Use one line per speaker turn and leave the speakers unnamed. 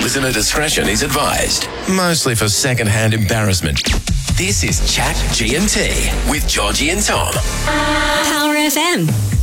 Listener discretion is advised. Mostly for second-hand embarrassment. This is Chat G&T with Georgie and Tom.
Power FM.